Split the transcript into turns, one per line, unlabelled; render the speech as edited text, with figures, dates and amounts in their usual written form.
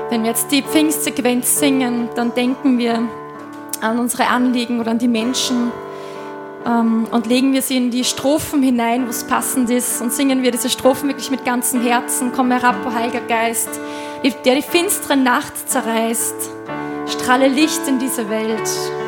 Wenn wir jetzt die Pfingstsequenz singen, dann denken wir an unsere Anliegen oder an die Menschen und legen wir sie in die Strophen hinein, wo es passend ist, und singen wir diese Strophen wirklich mit ganzem Herzen. Komm herab, o Heiliger Geist, der die finstere Nacht zerreißt, strahle Licht in diese Welt.